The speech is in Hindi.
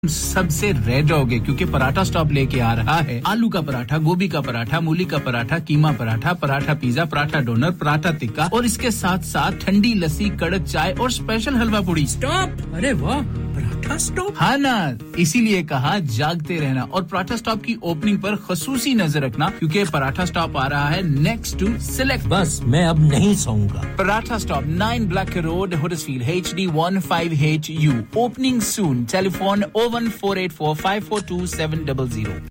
सबसे रह जाओगे क्योंकि पराठा स्टॉप लेके आ रहा है आलू का पराठा, गोभी का पराठा, मूली का पराठा, कीमा पराठा, पराठा पिज्जा, पराठा डोनर, पराठा टिक्का और इसके साथ-साथ ठंडी लस्सी, कड़क चाय और स्पेशल हलवा पूड़ी। स्टॉप! अरे वाह, पराठा स्टॉप। हाँ ना, इसीलिए कहा जागते रहना और पराठा स्टॉप की ओपनिंग पर खसूसी नजर रखना क्योंकि पराठा स्टॉप आ रहा है नेक्स्ट टू सिलेक्ट। बस मैं अब नहीं सोऊंगा। Paratha stop 9 Black Road, Huddersfield, HD15HU. Opening soon. Telephone 01484 542 700.